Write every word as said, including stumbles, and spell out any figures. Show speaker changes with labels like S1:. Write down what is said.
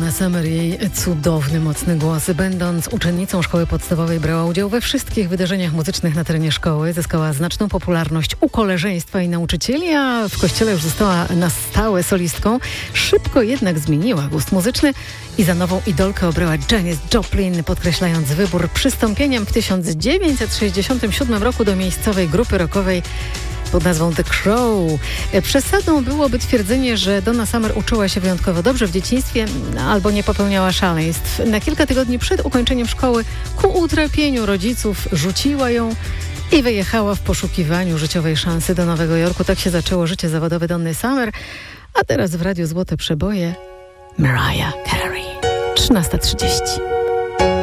S1: Donna Summer, jej cudowny, mocny głos. Będąc uczennicą szkoły podstawowej, brała udział we wszystkich wydarzeniach muzycznych na terenie szkoły. Zyskała znaczną popularność u koleżeństwa i nauczycieli, a w kościele już została na stałe solistką. Szybko jednak zmieniła gust muzyczny i za nową idolkę obrała Janis Joplin, podkreślając wybór przystąpieniem w tysiąc dziewięćset sześćdziesiątym siódmym roku do miejscowej grupy rockowej pod nazwą The Crow. Przesadą byłoby twierdzenie, że Donna Summer uczyła się wyjątkowo dobrze w dzieciństwie albo nie popełniała szaleństw. Na kilka tygodni przed ukończeniem szkoły, ku utrapieniu rodziców, rzuciła ją i wyjechała w poszukiwaniu życiowej szansy do Nowego Jorku. Tak się zaczęło życie zawodowe Donny Summer. A teraz w Radiu Złote Przeboje Mariah Carey. trzynasta trzydzieści.